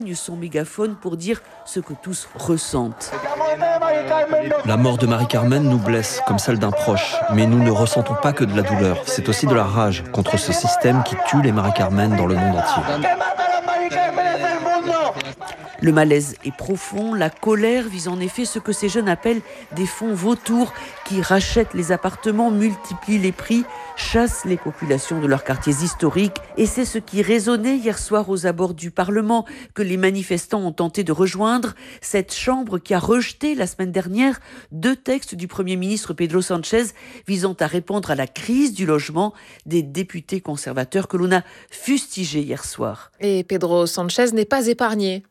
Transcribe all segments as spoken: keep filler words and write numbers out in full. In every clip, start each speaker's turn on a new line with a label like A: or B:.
A: son mégaphone pour dire ce que tous ressentent.
B: La mort de Marie-Carmen nous blesse comme celle d'un proche, mais nous ne ressentons pas que de la douleur. C'est aussi de la rage contre ce système qui tue les Marie-Carmen dans le monde entier.
A: Le malaise est profond, la colère vise en effet ce que ces jeunes appellent des fonds vautours qui rachètent les appartements, multiplient les prix, chassent les populations de leurs quartiers historiques. Et c'est ce qui résonnait hier soir aux abords du Parlement que les manifestants ont tenté de rejoindre. Cette chambre qui a rejeté la semaine dernière deux textes du Premier ministre Pedro Sánchez visant à répondre à la crise du logement des députés conservateurs que l'on a fustigés hier soir.
C: Et Pedro Sánchez n'est pas épargné.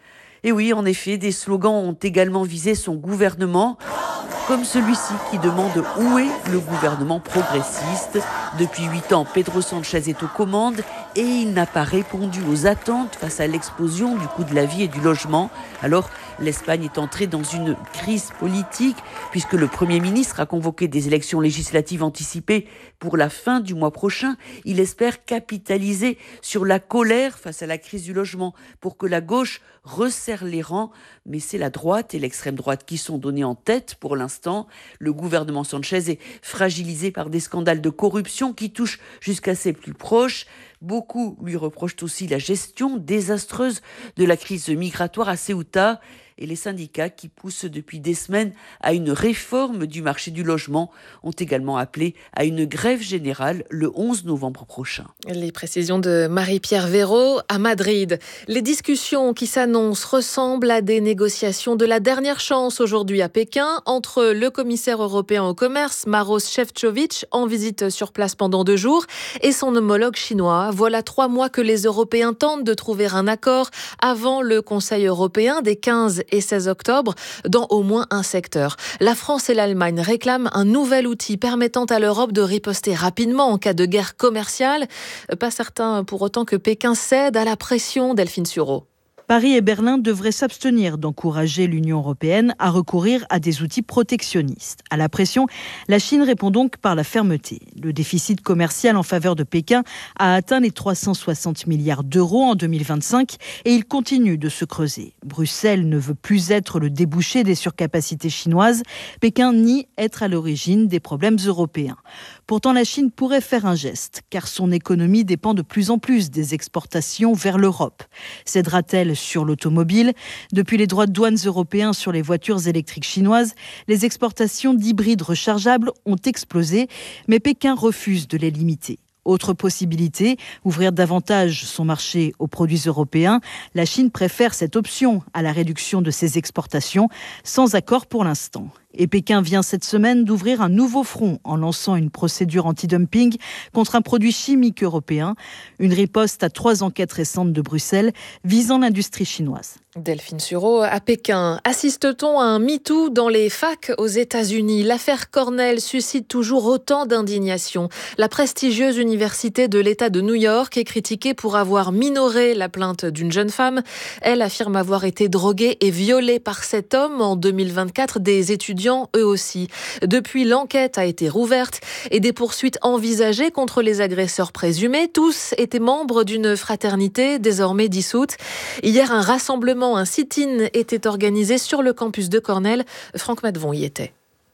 A: Et oui, en effet, des slogans ont également visé son gouvernement, comme celui-ci qui demande où est le gouvernement progressiste. Depuis huit ans, Pedro Sánchez est aux commandes et il n'a pas répondu aux attentes face à l'explosion du coût de la vie et du logement. Alors, l'Espagne est entrée dans une crise politique puisque le Premier ministre a convoqué des élections législatives anticipées pour la fin du mois prochain. Il espère capitaliser sur la colère face à la crise du logement pour que la gauche resserre les rangs. Mais c'est la droite et l'extrême droite qui sont donnés en tête pour l'instant. Le gouvernement Sánchez est fragilisé par des scandales de corruption qui touchent jusqu'à ses plus proches. Beaucoup lui reprochent aussi la gestion désastreuse de la crise migratoire à Ceuta et les syndicats qui poussent depuis des semaines à une réforme du marché du logement ont également appelé à une grève générale le onze novembre prochain.
C: Les précisions de Marie-Pierre Véraud à Madrid. Les discussions qui s'annoncent ressemblent à des négociations de la dernière chance aujourd'hui à Pékin entre le commissaire européen au commerce Maroš Šefčovič en visite sur place pendant deux jours et son homologue chinois. Voilà trois mois que les Européens tentent de trouver un accord avant le Conseil européen des quinze et seize octobre dans au moins un secteur. La France et l'Allemagne réclament un nouvel outil permettant à l'Europe de riposter rapidement en cas de guerre commerciale. Pas certain pour autant que Pékin cède à la pression. Delphine Sureau.
D: Paris et Berlin devraient s'abstenir d'encourager l'Union européenne à recourir à des outils protectionnistes. À la pression, la Chine répond donc par la fermeté. Le déficit commercial en faveur de Pékin a atteint les trois cent soixante milliards d'euros en deux mille vingt-cinq et il continue de se creuser. Bruxelles ne veut plus être le débouché des surcapacités chinoises. Pékin nie être à l'origine des problèmes européens. Pourtant, la Chine pourrait faire un geste, car son économie dépend de plus en plus des exportations vers l'Europe. Cédera-t-elle sur l'automobile? Depuis les droits de douane européens sur les voitures électriques chinoises, les exportations d'hybrides rechargeables ont explosé, mais Pékin refuse de les limiter. Autre possibilité, ouvrir davantage son marché aux produits européens. La Chine préfère cette option à la réduction de ses exportations, sans accord pour l'instant. Et Pékin vient cette semaine d'ouvrir un nouveau front en lançant une procédure anti-dumping contre un produit chimique européen. Une riposte à trois enquêtes récentes de Bruxelles visant l'industrie chinoise.
C: Delphine Sureau à Pékin. Assiste-t-on à un MeToo dans les facs aux États-Unis? L'affaire Cornell suscite toujours autant d'indignation. La prestigieuse université de l'État de New York est critiquée pour avoir minoré la plainte d'une jeune femme. Elle affirme avoir été droguée et violée par cet homme en deux mille vingt-quatre. Des étudiants, eux aussi. Depuis, l'enquête a été rouverte et des poursuites envisagées contre les agresseurs présumés. Tous étaient membres d'une fraternité désormais dissoute. Hier, un rassemblement un sit-in était organisé sur le campus de Cornell. Franck Madvon y était.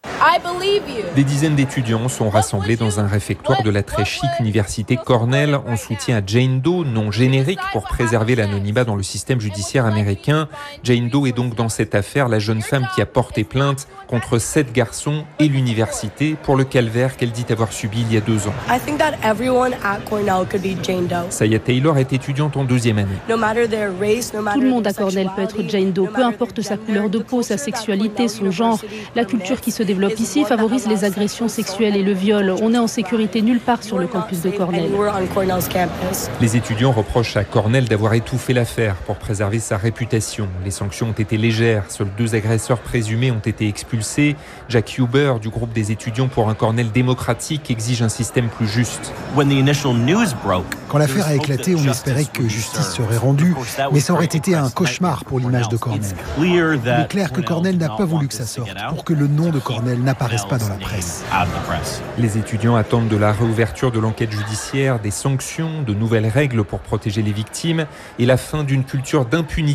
E: Des dizaines d'étudiants sont rassemblés dans un réfectoire de la très chic université Cornell en soutien à Jane Doe, nom générique pour préserver l'anonymat dans le système judiciaire américain. Jane Doe est donc dans cette affaire la jeune femme qui a porté plainte contre sept garçons et l'université pour le calvaire qu'elle dit avoir subi il y a deux ans. Saya Taylor est étudiante en deuxième année.
F: Tout le monde à Cornell peut être Jane Doe, peu importe sa couleur de peau, sa sexualité, son genre. La culture qui se développe ici favorise les agressions sexuelles et le viol. On est en sécurité nulle part sur le campus de Cornell.
E: Les étudiants reprochent à Cornell d'avoir étouffé l'affaire pour préserver sa réputation. Les sanctions ont été légères. Seuls deux agresseurs présumés ont été expulsés. Jack Huber, du groupe des étudiants pour un Cornell démocratique, exige un système plus juste.
G: Quand l'affaire a éclaté, on espérait que justice serait rendue, mais ça aurait été un cauchemar pour l'image de Cornell. Il est clair que Cornell n'a pas voulu que ça sorte, pour que le nom de Cornell n'apparaissent pas dans la presse.
E: Les étudiants attendent de la réouverture de l'enquête judiciaire, des sanctions, de nouvelles règles pour protéger les victimes et la fin d'une culture d'impunité